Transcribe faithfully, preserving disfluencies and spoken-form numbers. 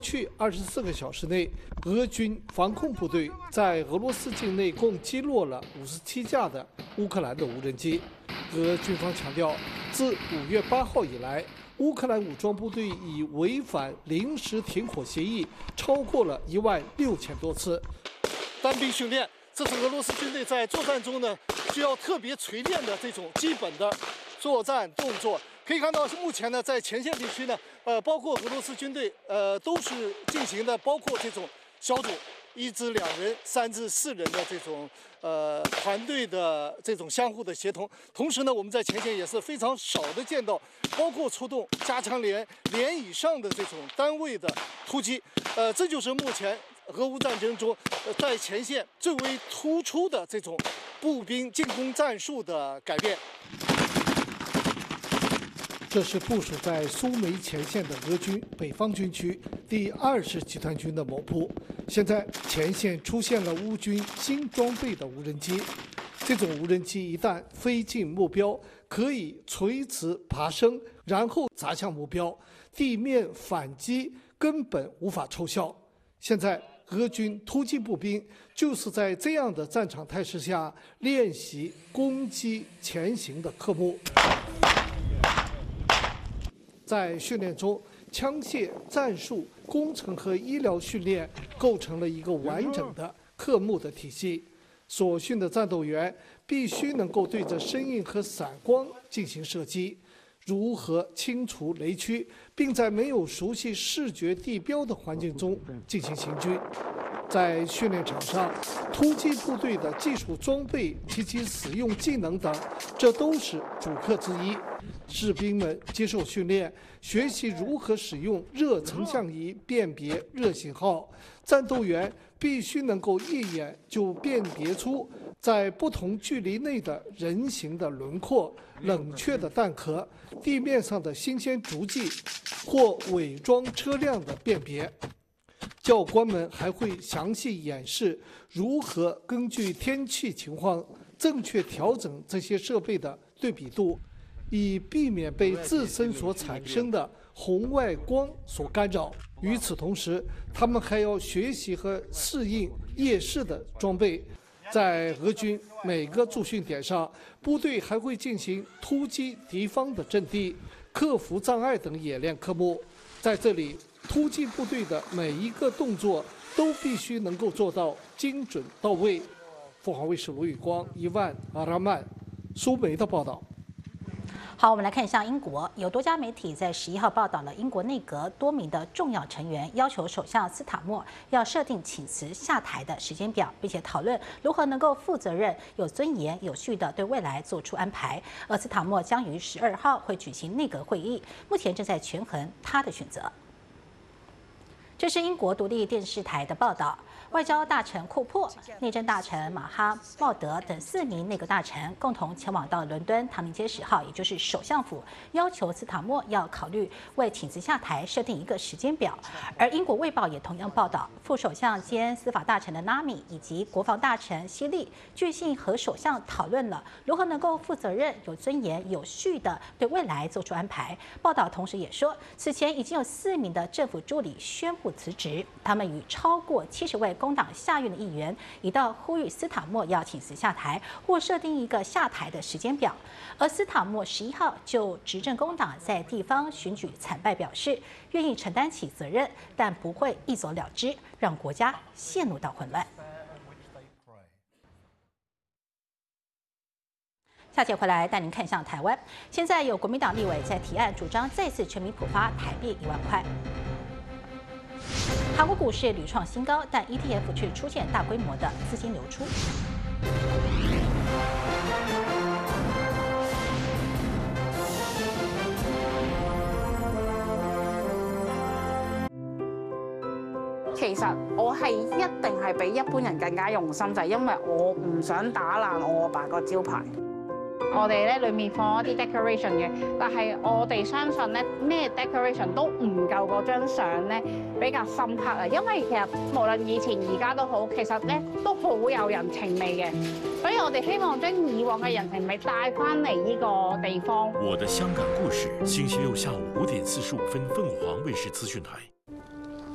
去二十四个小时内，俄军防空部队在俄罗斯境内共击落了五十七架的乌克兰的无人机。俄军方强调，自五月八号以来，乌克兰武装部队已违反临时停火协议超过了一万六千多次。单兵训练，这是俄罗斯军队在作战中呢需要特别锤炼的这种基本的作战动作。可以看到，目前呢，在前线地区呢，呃，包括俄罗斯军队，呃，都是进行的，包括这种小组，一至两人、三至四人的这种呃团队的这种相互的协同。同时呢，我们在前线也是非常少的见到，包括出动加强连、连以上的这种单位的突击。呃，这就是目前俄乌战争中，呃，在前线最为突出的这种步兵进攻战术的改变。这是部署在苏梅前线的俄军北方军区第二十集团军的某部。现在前线出现了乌军新装备的无人机，这种无人机一旦飞进目标，可以垂直爬升，然后砸向目标，地面反击根本无法奏效。现在俄军突击步兵就是在这样的战场态势下练习攻击前行的科目。在训练中，枪械、战术、工程和医疗训练构成了一个完整的科目的体系。所训的战斗员必须能够对着声音和闪光进行射击，如何清除雷区，并在没有熟悉视觉地标的环境中进行行军。在训练场上，突击部队的技术装备及其使用技能等，这都是主课之一。士兵们接受训练，学习如何使用热成像仪辨别热信号。战斗员必须能够一眼就辨别出在不同距离内的人形的轮廓、冷却的弹壳、地面上的新鲜足迹或伪装车辆的辨别。教官们还会详细演示如何根据天气情况正确调整这些设备的对比度，以避免被自身所产生的红外光所干扰。与此同时，他们还要学习和适应夜视的装备。在俄军每个驻训点上，部队还会进行突击敌方的阵地、克服障碍等演练科目。在这里，突击部队的每一个动作都必须能够做到精准到位。凤凰卫视卢宇光、伊万、阿拉曼、苏梅的报道。 好，我们来看一下英国，有多家媒体在十一号报道了英国内阁多名的重要成员要求首相斯塔默要设定请辞下台的时间表，并且讨论如何能够负责任、有尊严、有序地对未来做出安排。而斯塔默将于十二号会举行内阁会议，目前正在权衡他的选择。这是英国独立电视台的报道。外交大臣库珀、内政大臣马哈茂德等四名内阁大臣共同前往到伦敦唐宁街十号，也就是首相府，要求斯塔默要考虑为请辞下台设定一个时间表。而英国卫报也同样报道，副首相兼司法大臣的拉米以及国防大臣希利，据信和首相讨论了如何能够负责任、有尊严、有序地对未来做出安排。报道同时也说，此前已经有四名的政府助理宣布辞职，他们与超过七十位工党下院的议员一道呼吁斯塔默要请辞下台，或设定一个下台的时间表。而斯塔默十一号就执政工党在地方选举惨败表示，愿意承担起责任，但不会一走了之，让国家陷入到混乱。下节回来带您看向台湾，现在有国民党立委在提案主张再次全民普发台币一万块。韩国股市屡创新高，但 E T F 却出现大规模的资金流出。 其實我係一定係比一般人更加用心，就係因為我唔想打爛我阿爸個招牌。我哋咧裏面放一啲 decoration 嘅，但係我哋相信咧咩 decoration 都唔夠嗰張相咧比較深刻啊！因為其實無論以前而家都好，其實咧都好有人情味嘅，所以我哋希望將以往嘅人情味帶翻嚟呢個地方。我的香港故事，星期六下午五點四十五分，鳳凰衛視資訊台。